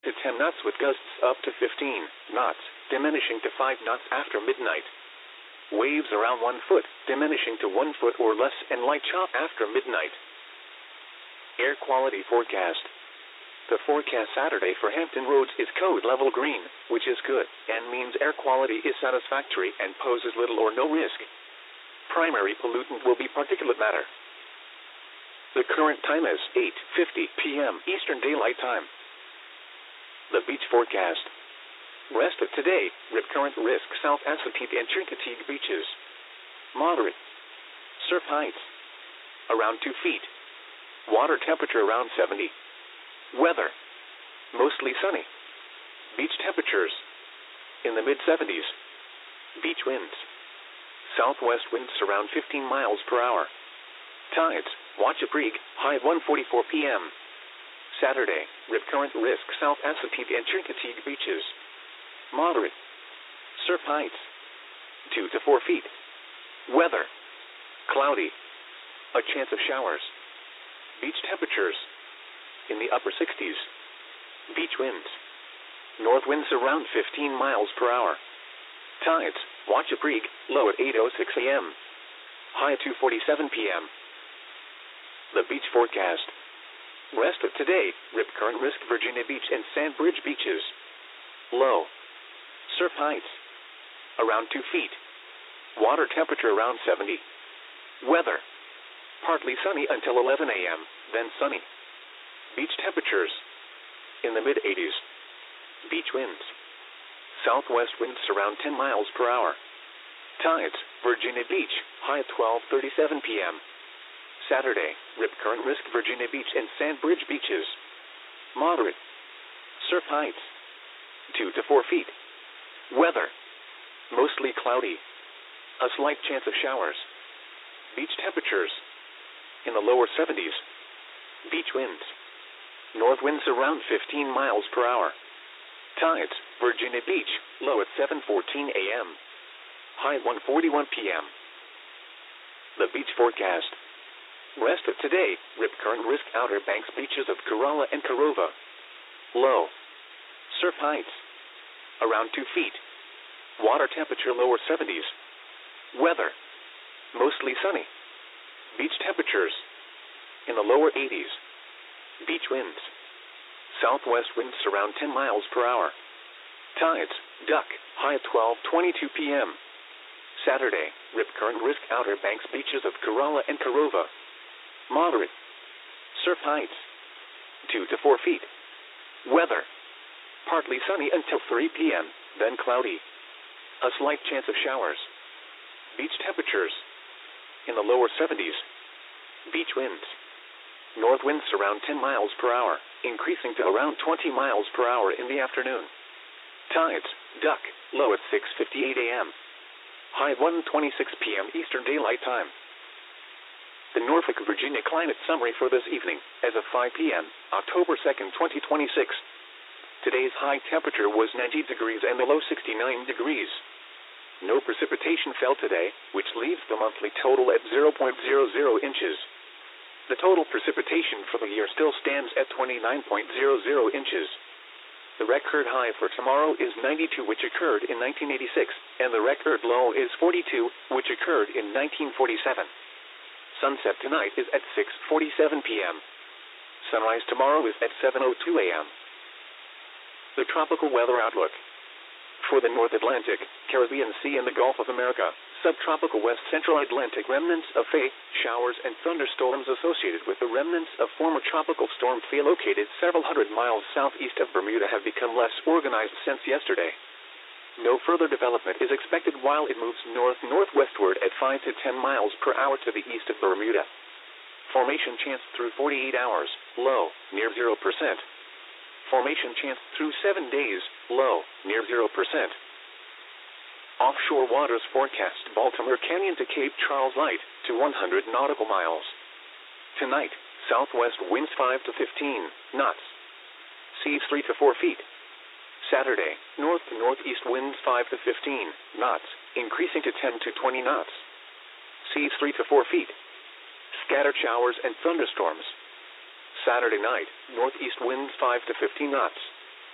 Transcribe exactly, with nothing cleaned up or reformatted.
to ten knots with gusts up to fifteen knots, diminishing to five knots after midnight. Waves around one foot, diminishing to one foot or less, and light chop after midnight. Air quality forecast. The forecast Saturday for Hampton Roads is code level green, which is good, and means air quality is satisfactory and poses little or no risk. Primary pollutant will be particulate matter. The current time is eight fifty p m Eastern Daylight Time. The beach forecast. Rest of today, rip current risk South Assateague and Chincoteague beaches. Moderate. Surf heights around two feet. Water temperature around seventy. Weather. Mostly sunny. Beach temperatures in the mid seventies. Beach winds. Southwest winds around fifteen miles per hour. Tides. Wachapreague, high one forty-four p m Saturday, rip current risk South Assateague and Chincoteague beaches. Moderate. Surf heights two to four feet. Weather. Cloudy. A chance of showers. Beach temperatures in the upper sixties. Beach winds. North winds around fifteen miles per hour. Tides. Wachapreague, low at eight oh six a m High two forty-seven p m The beach forecast. Rest of today, rip current risk Virginia Beach and Sandbridge beaches. Low. Surf heights around two feet. Water temperature around seventy. Weather. Partly sunny until eleven a m, then sunny. Beach temperatures in the mid eighties. Beach winds. Southwest winds around ten miles per hour. Tides. Virginia Beach, high at twelve thirty-seven p m Saturday, rip current risk Virginia Beach and Sandbridge beaches. Moderate. Surf heights two to four feet. Weather. Mostly cloudy. A slight chance of showers. Beach temperatures in the lower seventies. Beach winds. North winds around fifteen miles per hour. Tides. Virginia Beach, low at seven fourteen a m High one forty-one p m The beach forecast. Rest of today, rip current risk Outer Banks beaches of Corolla and Carova. Low. Surf heights around two feet. Water temperature lower seventies. Weather. Mostly sunny. Beach temperatures in the lower eighties. Beach winds. Southwest winds around ten miles per hour. Tides. Duck, high at twelve twenty-two p m Saturday, rip current risk Outer Banks beaches of Corolla and Carova. Moderate. Surf heights two to four feet. Weather. Partly sunny until three p m, then cloudy. A slight chance of showers. Beach temperatures in the lower seventies. Beach winds. North winds around ten miles per hour, increasing to around twenty miles per hour in the afternoon. Tides. Duck, low at six fifty-eight a m High one twenty-six p m Eastern Daylight Time. The Norfolk, Virginia climate summary for this evening, as of five p m, October second, twenty twenty-six. Today's high temperature was ninety degrees and the low sixty-nine degrees. No precipitation fell today, which leaves the monthly total at zero point zero zero inches. The total precipitation for the year still stands at twenty-nine point zero zero inches. The record high for tomorrow is ninety-two, which occurred in nineteen eighty-six, and the record low is forty-two, which occurred in nineteen forty-seven. Sunset tonight is at six forty-seven p m Sunrise tomorrow is at seven oh two a m The tropical weather outlook. For the North Atlantic, Caribbean Sea and the Gulf of America, subtropical West Central Atlantic remnants of Faye, showers and thunderstorms associated with the remnants of former tropical storm Faye located several hundred miles southeast of Bermuda have become less organized since yesterday. No further development is expected while it moves north-northwestward at five to ten miles per hour to the east of Bermuda. Formation chance through forty-eight hours, low, near zero percent. Formation chance through seven days, low, near zero percent. Offshore waters forecast Baltimore Canyon to Cape Charles light to one hundred nautical miles. Tonight, southwest winds five to fifteen knots. Seas three to four feet. Saturday, north to northeast winds five to fifteen knots, increasing to ten to twenty knots. Seas three to four feet. Scattered showers and thunderstorms. Saturday night, northeast winds five to fifteen knots.